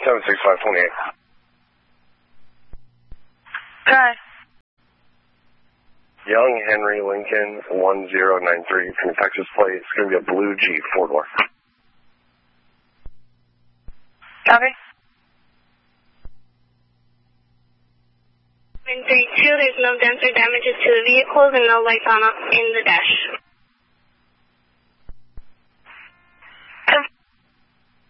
76528. Okay. Young Henry Lincoln 1093 from Texas Plate. It's going to be a blue Jeep 4-door. Copy. 32, there's no dents or damages to the vehicles and no lights on in the dash.